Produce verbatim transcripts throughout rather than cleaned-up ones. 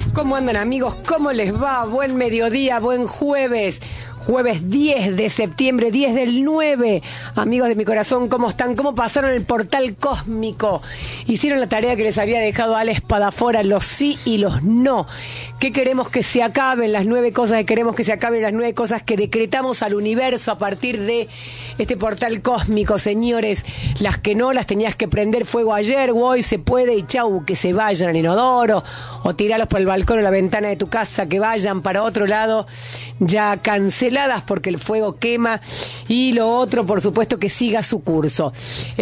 ¿Cómo andan, amigos? ¿Cómo les va? Buen mediodía, buen jueves. Jueves diez de septiembre, diez del nueve. Amigos de mi corazón, ¿cómo están? ¿Cómo pasaron el portal cósmico? Hicieron la tarea que les había dejado Ale Espadafora, los sí y los no. ¿Qué queremos que se acaben? Las nueve cosas que queremos que se acaben, las nueve cosas que decretamos al universo a partir de este portal cósmico, señores. Las que no, las tenías que prender fuego ayer o hoy se puede y chau, que se vayan al inodoro o tiralos por el balcón o la ventana de tu casa, que vayan para otro lado, ya canceladas porque el fuego quema. Y lo otro, por supuesto, que siga su curso.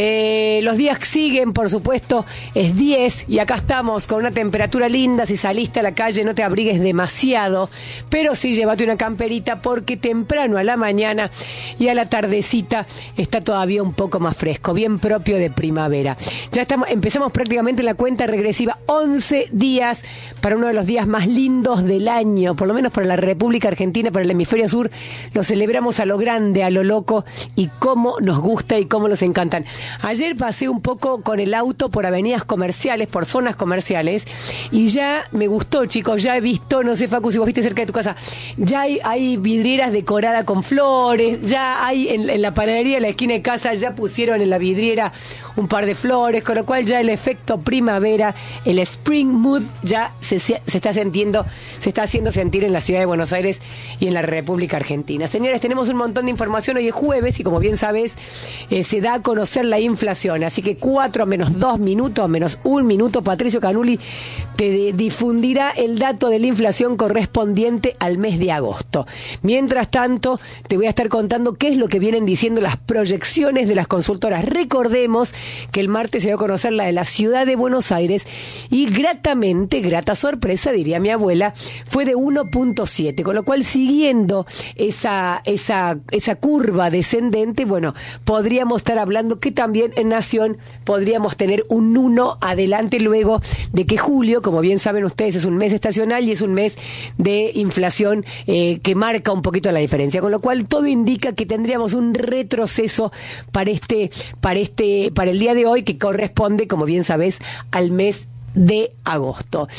Eh, los días siguen, por supuesto, es diez y acá estamos con una temperatura linda. Si saliste a la calle no te abrigues demasiado, pero sí llévate una camperita porque temprano a la mañana y a la tardecita está todavía un poco más fresco, bien propio de primavera. Ya estamos, empezamos prácticamente la cuenta regresiva, once días para uno de los días más lindos del año, por lo menos para la República Argentina, para el hemisferio sur. Lo celebramos a lo grande, a lo loco, y cómo nos gusta y cómo nos encantan. Ayer pasé un poco con el auto por avenidas comerciales, por zonas comerciales, y ya me gustó, chicos. Ya he visto, no sé, Facu, si vos viste cerca de tu casa, ya hay, hay vidrieras decoradas con flores, ya hay en, en la panadería de la esquina de casa, ya pusieron en la vidriera un par de flores, con lo cual ya el efecto primavera, el spring mood, ya se, se está sintiendo, se está haciendo sentir en la ciudad de Buenos Aires y en la República Argentina. Señores, tenemos un montón de información. Hoy es jueves y, como bien sabes, eh, se da a conocer la inflación. Así que cuatro menos dos minutos, menos un minuto, Patricio Canuli te de, difundirá el dato de la inflación correspondiente al mes de agosto. Mientras tanto, te voy a estar contando qué es lo que vienen diciendo las proyecciones de las consultoras. Recordemos que el martes se dio a conocer la de la ciudad de Buenos Aires y gratamente, grata sorpresa, diría mi abuela, fue de uno punto siete, con lo cual, siguiendo esa, esa, esa curva descendente, bueno, podríamos estar hablando que también en Nación podríamos tener un uno adelante, luego de que julio, como bien saben ustedes, es un mes estacional y es un mes de inflación eh, que marca un poquito la diferencia, con lo cual todo indica que tendríamos un retroceso para este, para este, para el día de hoy, que corresponde, como bien sabes, al mes de agosto.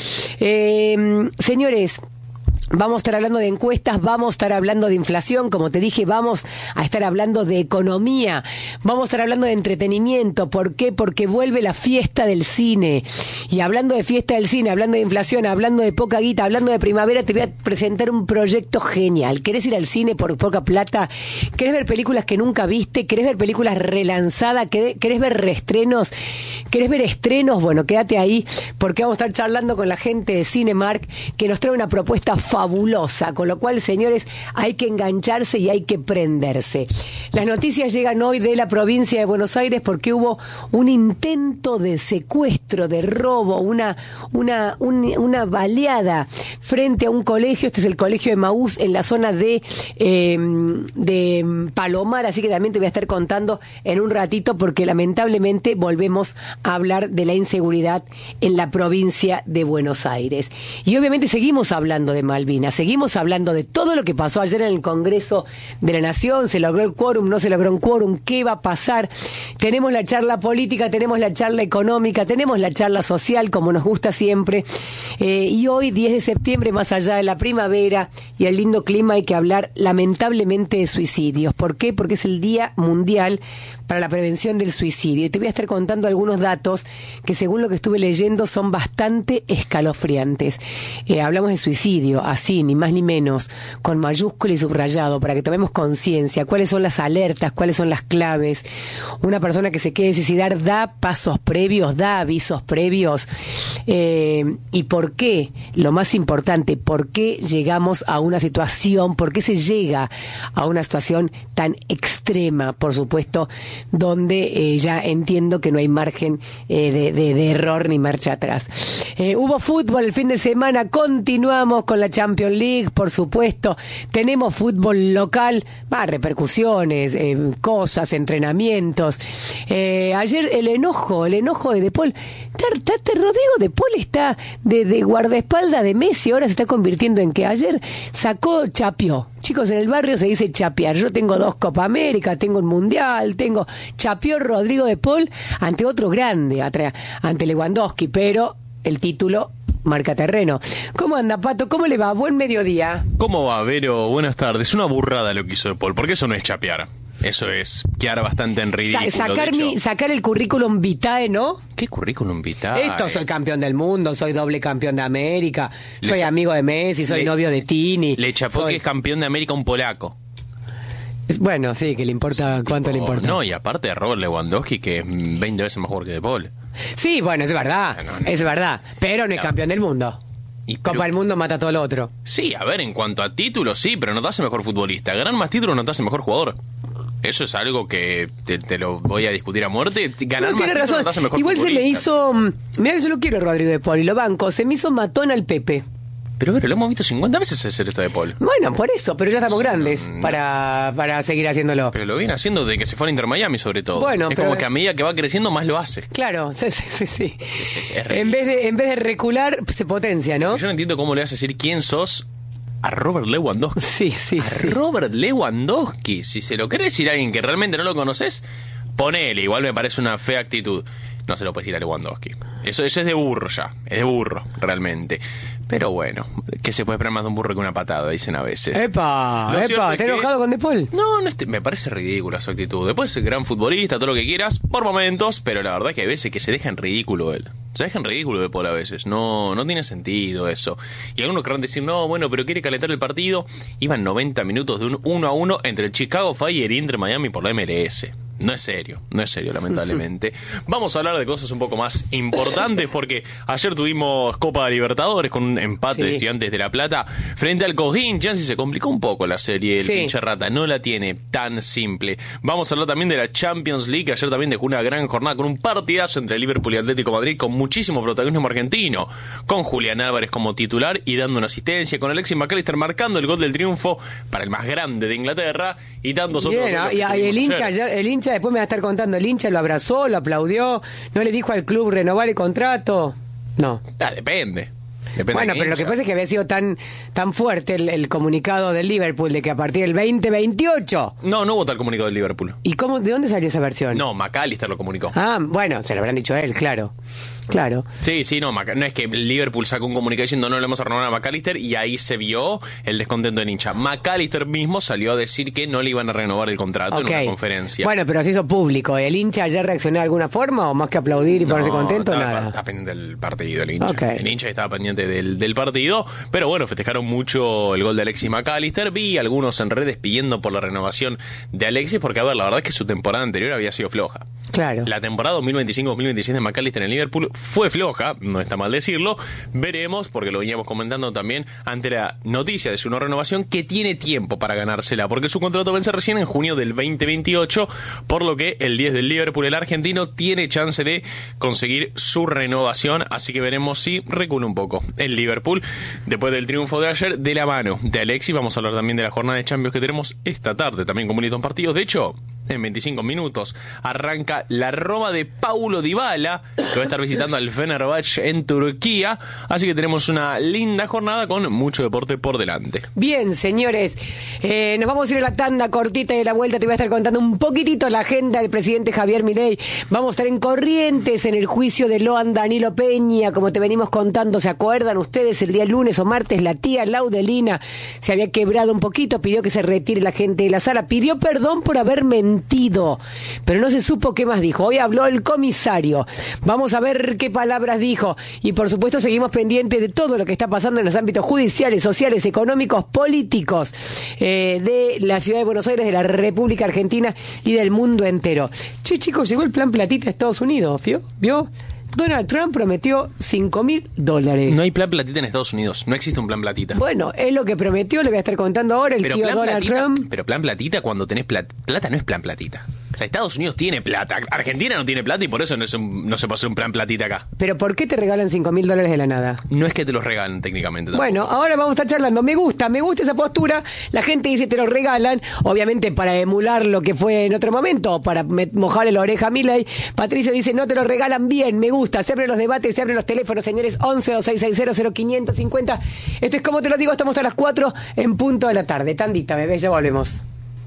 Eh, señores, vamos a estar hablando de encuestas, vamos a estar hablando de inflación, como te dije, vamos a estar hablando de economía, vamos a estar hablando de entretenimiento. ¿Por qué? Porque vuelve la fiesta del cine. Y hablando de fiesta del cine, hablando de inflación, hablando de poca guita, hablando de primavera, te voy a presentar un proyecto genial. ¿Querés ir al cine por poca plata? ¿Querés ver películas que nunca viste? ¿Querés ver películas relanzadas? ¿Querés ver reestrenos? ¿Querés ver estrenos? Bueno, quédate ahí porque vamos a estar charlando con la gente de Cinemark, que nos trae una propuesta fabulosa, con lo cual, señores, hay que engancharse y hay que prenderse. Las noticias llegan hoy de la provincia de Buenos Aires porque hubo un intento de secuestro, de robo, una, una, un, una baleada frente a un colegio. Este es el colegio de Maús, en la zona de, eh, de Palomar, así que también te voy a estar contando en un ratito, porque lamentablemente volvemos a hablar de la inseguridad en la provincia de Buenos Aires. Y obviamente seguimos hablando de Malvinas, seguimos hablando de todo lo que pasó ayer en el Congreso de la Nación. Se logró el quórum, no se logró un quórum, ¿qué va a pasar? Tenemos la charla política, tenemos la charla económica, tenemos la charla social, como nos gusta siempre. Eh, y hoy, diez de septiembre, más allá de la primavera y el lindo clima, hay que hablar lamentablemente de suicidios. ¿Por qué? Porque es el Día Mundial para la Prevención del Suicidio. Y te voy a estar contando algunos datos que, según lo que estuve leyendo, son bastante escalofriantes. Eh, hablamos de suicidio, así, ni más ni menos, con mayúscula y subrayado, para que tomemos conciencia. ¿Cuáles son las alertas? ¿Cuáles son las claves? Una persona que se quiere suicidar da pasos previos, da avisos previos. Eh, ¿Y por qué? Lo más importante, ¿por qué llegamos a una situación? ¿Por qué se llega a una situación tan extrema? Por supuesto, donde eh, ya entiendo que no hay margen eh, de, de, de error ni marcha atrás. Eh, hubo fútbol el fin de semana, continuamos con la Champions League, por supuesto. Tenemos fútbol local, va, repercusiones, eh, cosas, entrenamientos. Eh, ayer el enojo, el enojo de De Paul. Rodrigo De Paul está de, de guardaespaldas de Messi, ahora se está convirtiendo en que ayer sacó, chapió. Chicos, en el barrio se dice chapear. Yo tengo dos Copa América, tengo un Mundial, tengo... Chapeó Rodrigo De Paul ante otro grande, ante Lewandowski, pero el título marca terreno. ¿Cómo anda, Pato? ¿Cómo le va? Buen mediodía. ¿Cómo va, Vero? Buenas tardes. Una burrada lo que hizo De Paul, porque eso no es chapear. Eso es quedar bastante en ridículo. Sa- sacar, mi, sacar el currículum vitae, ¿no? ¿Qué currículum vitae? Esto, soy campeón del mundo, soy doble campeón de América, Le soy cha- amigo de Messi, soy le- novio de Tini. Le chapó soy- que es campeón de América un polaco. Bueno, sí, que le importa, ¿cuánto le Oh, importa? No, y aparte de Robert Lewandowski, que es veinte veces más jugador que De Paul. Sí, bueno, es verdad, No, no, no. es verdad, pero no es No. campeón del mundo. Y Copa pero- del Mundo mata todo lo otro. Sí, a ver, en cuanto a títulos, sí, pero no te hace mejor futbolista. Ganar más títulos no te hace mejor jugador. Eso es algo que te, te lo voy a discutir a muerte. Ganar No, más tiene títulos razón. no te hace mejor Igual se me futbolista. hizo. Mira que yo lo quiero, Rodrigo de Paul, y lo banco. Se me hizo matón al Pepe. Pero, pero lo hemos visto cincuenta veces hacer esto de Paul. Bueno, por eso, pero ya estamos Sí, grandes no, no. para, para seguir haciéndolo. Pero lo viene haciendo desde que se fue a Inter Miami, sobre todo. Bueno, es pero- como que a medida que va creciendo, más lo hace. Claro, sí, sí, sí. sí. Sí, sí, sí, es En vez de, en vez de recular, se potencia, ¿no? Yo no entiendo cómo le vas a decir quién sos a Robert Lewandowski. Sí, sí, A sí. Robert Lewandowski. Si se lo quiere decir a alguien que realmente no lo conoces, ponele. Igual me parece una fea actitud. No se lo puede decir a Lewandowski. Eso, eso es de burro ya. Es de burro, realmente. Pero bueno, que se puede esperar más de un burro que una patada, dicen a veces. Epa, Lo cierto epa, es ¿estás que- enojado con De Paul? No, no este- me parece ridícula su actitud. Después es gran futbolista, todo lo que quieras, por momentos, pero la verdad es que hay veces que se deja en ridículo él. Se deja en ridículo De Paul a veces. No, no tiene sentido eso. Y algunos querrán decir, no, bueno, pero quiere calentar el partido. Iban noventa minutos de un uno a uno entre el Chicago Fire y el Inter Miami por la M L S. No es serio, no es serio, lamentablemente. Vamos a hablar de cosas un poco más importantes porque ayer tuvimos Copa de Libertadores con un empate Sí. de Estudiantes de La Plata frente al Corinthians y se complicó un poco la serie. El Sí. pinche rata no la tiene tan simple. Vamos a hablar también de la Champions League, que ayer también dejó una gran jornada con un partidazo entre Liverpool y Atlético de Madrid con muchísimo protagonismo argentino, con Julián Álvarez como titular y dando una asistencia, con Alexis McAllister marcando el gol del triunfo para el más grande de Inglaterra y tantos otros Bien, goles ah, que y, y el tuvimos hincha, ayer. ayer- el hincha después me va a estar contando, el hincha lo abrazó, lo aplaudió, no le dijo al club renovar el contrato. No. Ah, depende. Depende Bueno, de pero lo que hincha. pasa es que había sido tan tan fuerte el, el comunicado del Liverpool de que a partir del veinte veintiocho. No, no hubo tal comunicado del Liverpool. ¿Y cómo, de dónde salió esa versión? No, McAllister lo comunicó. Ah, bueno, se lo habrán dicho a él, claro. Claro. Sí, sí, no, Maca- no es que Liverpool sacó un comunicado diciendo no le vamos a renovar a McAllister y ahí se vio el descontento del hincha. McAllister mismo salió a decir que no le iban a renovar el contrato Ok. en una conferencia. Bueno, pero se hizo público. ¿El hincha ayer reaccionó de alguna forma o más que aplaudir y ponerse No, contento? estaba, Nada. estaba pendiente del partido el hincha. Ok. El hincha estaba pendiente del, del partido, pero bueno, festejaron mucho el gol de Alexis McAllister. Vi algunos en redes pidiendo por la renovación de Alexis porque, a ver, la verdad es que su temporada anterior había sido floja. Claro. La temporada dos mil veinticinco dos mil veintiséis de McAllister en Liverpool fue floja, no está mal decirlo. Veremos, porque lo veníamos comentando también ante la noticia de su no renovación, que tiene tiempo para ganársela, porque su contrato vence recién en junio del veinte veintiocho, por lo que el diez del Liverpool, el argentino, tiene chance de conseguir su renovación, así que veremos si recula un poco el Liverpool después del triunfo de ayer de la mano de Alexis. Vamos a hablar también de la jornada de Champions que tenemos esta tarde, también con bonitos partidos. De hecho, en veinticinco minutos arranca la Roma de Paulo Dybala, que va a estar visitando al Fenerbahce en Turquía, así que tenemos una linda jornada con mucho deporte por delante. Bien, señores, eh, nos vamos a ir a la tanda cortita y de la vuelta te voy a estar contando un poquitito la agenda del presidente Javier Milei. Vamos a estar en Corrientes en el juicio de Loan Danilo Peña, como te venimos contando. ¿Se acuerdan ustedes? El día lunes o martes la tía Laudelina se había quebrado un poquito, pidió que se retire la gente de la sala, pidió perdón por haber mentido, pero no se supo qué más dijo. Hoy habló el comisario. Vamos a ver qué palabras dijo y por supuesto seguimos pendientes de todo lo que está pasando en los ámbitos judiciales, sociales, económicos, políticos eh, de la ciudad de Buenos Aires, de la República Argentina y del mundo entero. Che, chicos, llegó el plan platita de Estados Unidos, ¿vio? ¿Vio? Donald Trump prometió cinco mil dólares. No hay plan platita en Estados Unidos, no existe un plan platita. Bueno, es lo que prometió, le voy a estar contando ahora el Pero tío plan, Donald platita, Trump. pero plan platita cuando tenés plat- plata no es plan platita. O sea, Estados Unidos tiene plata, Argentina no tiene plata y por eso no, es un- no se puede hacer un plan platita acá. Pero ¿por qué te regalan cinco mil dólares de la nada? No es que te los regalen técnicamente tampoco. Bueno, ahora vamos a estar charlando. Me gusta, me gusta esa postura. La gente dice te lo regalan, obviamente para emular lo que fue en otro momento, o para me- mojarle la oreja a Milei. Patricio dice no te lo regalan bien, me gusta. Se abren los debates, se abren los teléfonos, señores. once dos seis seis cero cero quinientos cincuenta. Esto es como te lo digo, estamos a las cuatro en punto de la tarde. Tandita, bebé, ya volvemos.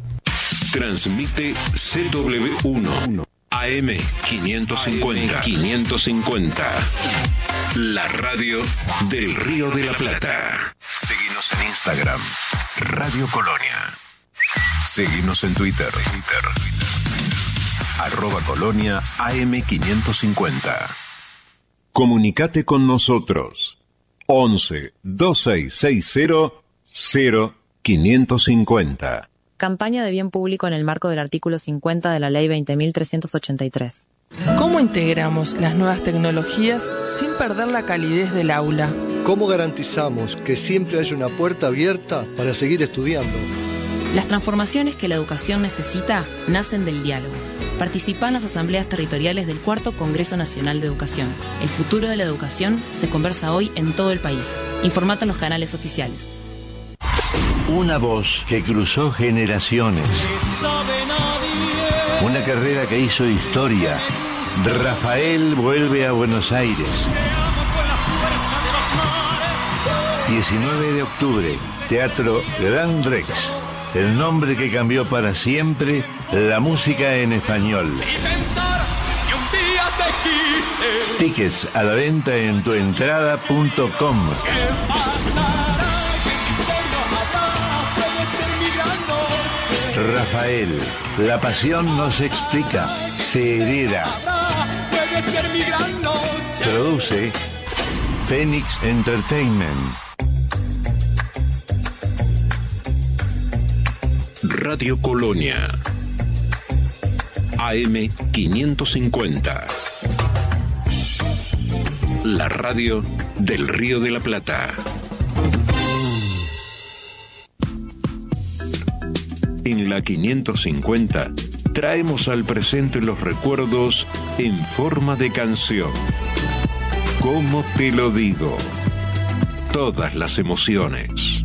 Transmite C W uno A M quinientos cincuenta. quinientos cincuenta. La radio del Río de la Plata. Seguinos en Instagram, Radio Colonia. Seguinos en Twitter, Twitter. Arroba Colonia A M quinientos cincuenta. Comunicate con nosotros. once, veintiséis sesenta, cero, quinientos cincuenta. Campaña de bien público en el marco del artículo cincuenta de la Ley veinte mil trescientos ochenta y tres. ¿Cómo integramos las nuevas tecnologías sin perder la calidez del aula? ¿Cómo garantizamos que siempre haya una puerta abierta para seguir estudiando? Las transformaciones que la educación necesita nacen del diálogo. Participa en las asambleas territoriales del Cuarto Congreso Nacional de Educación. El futuro de la educación se conversa hoy en todo el país. Informate en los canales oficiales. Una voz que cruzó generaciones. Una carrera que hizo historia. Rafael vuelve a Buenos Aires. diecinueve de octubre, Teatro Gran Rex. El nombre que cambió para siempre la música en español. Tickets a la venta en tuentrada punto com. Rafael, la pasión no se explica, se hereda. Produce Phoenix Entertainment. Radio Colonia A M quinientos cincuenta. La radio del Río de la Plata. En la quinientos cincuenta traemos al presente los recuerdos en forma de canción. ¿Cómo te lo digo? Todas las emociones.